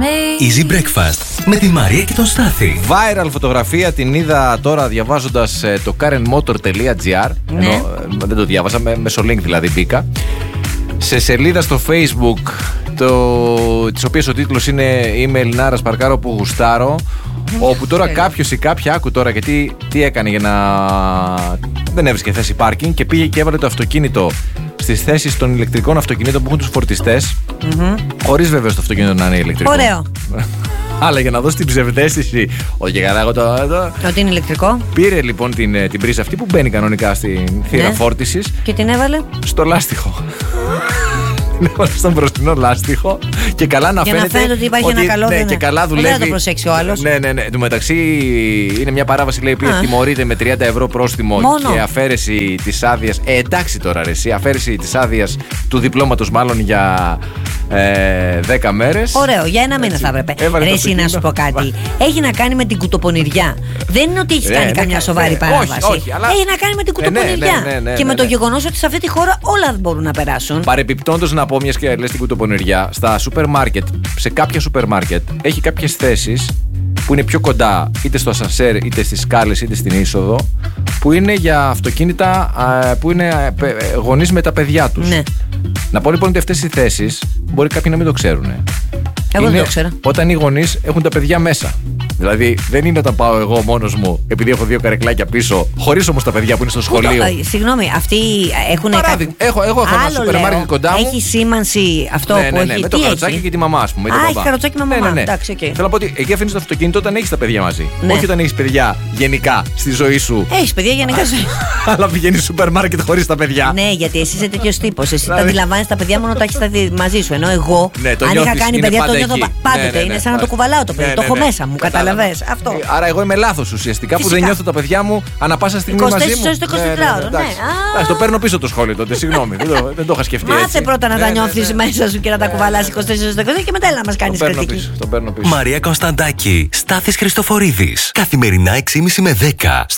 Easy Breakfast με τη Μαρία και τον Στάθη. Viral φωτογραφία, την είδα τώρα διαβάζοντας το karenmotor.gr. Ναι. Δεν το διάβασα, μέσω link δηλαδή μπήκα. Σε σελίδα στο Facebook, της οποίας ο τίτλος είναι «Είμαι Ελληνάρας, παρκάρω που γουστάρω». Όπου τώρα κάποιος ή κάποια, άκου τώρα, γιατί τι έκανε για να. Δεν έβρισκε θέση πάρκινγκ και πήγε και έβαλε το αυτοκίνητο στις θέσεις των ηλεκτρικών αυτοκινήτων που έχουν τους φορτιστές. Χωρίς βέβαια το αυτοκίνητο να είναι ηλεκτρικό. Ωραίο. Αλλά για να δώσει την ψευδαίσθηση ότι εγώ ότι είναι ηλεκτρικό. Πήρε λοιπόν την πρίζα αυτή που μπαίνει κανονικά στην θύρα φόρτισης. Και την έβαλε στο λάστιχο. Στον μπροστινό λάστιχο και καλά να φαίνεται. Για να φαίνεται ότι υπάρχει ένα καλό. Ναι, και καλά δουλεύει. Δεν θα το προσέξει ο άλλος. Ναι. Εν τω μεταξύ είναι μια παράβαση, λέει, που τιμωρείται με 30 ευρώ πρόστιμο. Μόνο. Και αφαίρεση της άδειας. Εντάξει τώρα, ρε, εσύ, αφαίρεση της άδειας του διπλώματος, μάλλον για 10 μέρες. Ωραίο, για ένα μήνα θα έπρεπε. Ρε, εσύ να σου πω κάτι. Έχει να κάνει με την κουτοπονηριά. Δεν είναι ότι έχει κάνει καμιά σοβαρή παράβαση. Όχι, αλλά... Έχει να κάνει με την κουτοπονηριά. Και με το γεγονός ότι σε αυτή τη χώρα όλα μπορούν να περάσουν. Παρεπιπτόντως, να πω, μιας και λες την κουτοπονηριά, στα σούπερ μάρκετ, σε κάποια σούπερ μάρκετ, έχει κάποιες θέσεις που είναι πιο κοντά, είτε στο ασανσέρ, είτε στις σκάλες, είτε στην είσοδο, που είναι για αυτοκίνητα που είναι γονείς με τα παιδιά τους. Ναι. Να πω λοιπόν ότι αυτές οι θέσεις μπορεί κάποιοι να μην το ξέρουν. Εγώ δεν το ξέρω. Όταν οι γονείς έχουν τα παιδιά μέσα. Δηλαδή δεν είναι όταν πάω εγώ μόνος μου, επειδή έχω 2 καρεκλάκια πίσω, χωρίς όμως τα παιδιά που είναι στο σχολείο. Συγγνώμη, αυτοί έχουν. Έχω ένα σούπερ μάρκετ κοντά μου. Έχει σήμανση αυτό που έχει. Με το καροτσάκι και τη μαμά, ας πούμε. Έχει καροτσάκι με μαμά. Ναι. Εντάξει, okay. Θέλω να πω ότι εκεί αφήνεις το αυτοκίνητο όταν έχεις τα παιδιά μαζί. Ναι. Όχι όταν έχεις παιδιά γενικά στη ζωή σου. Έχεις παιδιά γενικά στη ζωή σου. Αλλά πηγαίνεις σούπερ μάρκετ χωρίς τα παιδιά. Ναι, γιατί εσύ είσαι τέτοιος τύπος. Εσύ τα αντιλαμβάνεις τα παιδιά μόνο όταν έχεις μαζί σου. Ενώ εγώ, αν είχα κάνει παιδιά, το νιώθω πάντοτε. Είναι σαν να το κουβαλάω το παιδί. Το έχω μέσα μου, καταλαβες. Αυτό. Άρα εγώ είμαι λάθος ουσιαστικά που δεν νιώθω τα παιδιά μου ανά πάσα στιγμή μαζί μου. 24 ώρες το 24ωρο. Ναι. Το παίρνω πίσω το σχόλιο τότε, συγγνώμη. Δεν το είχα σκεφτεί. Μάθε πρώτα να τα νιώθεις μέσα σου και να τα κουβαλάς 24 ώρες το 24 και μετά να μας κάνεις κριτική. Το παίρνω πίσω. Μαρία Κωνσταντάκη, Στάθης Χριστοφορίδης. Καθημερινά 6:30 με 10.